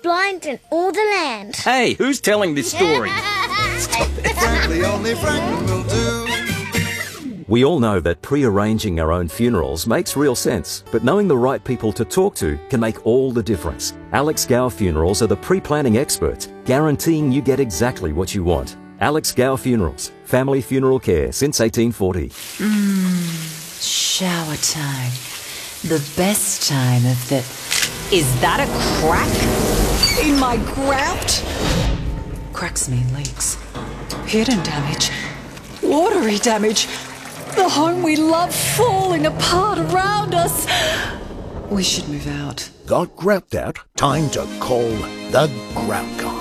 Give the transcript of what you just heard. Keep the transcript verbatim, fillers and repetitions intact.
blind in all the land. Hey, who's telling this story? Frankly, only Franklin will do. We all know that pre-arranging our own funerals makes real sense, but knowing the right people to talk to can make all the difference. Alex Gow Funerals are the pre-planning experts, guaranteeing you get exactly what you want. Alex Gow Funerals, family funeral care since eighteen forty. Mmm, shower time. The best time of the... Is that a crack in my grout? Cracks mean leaks. Hidden damage. Watery damage. The home we love falling apart around us. We should move out. Got grout out? Time to call the Grout Guy.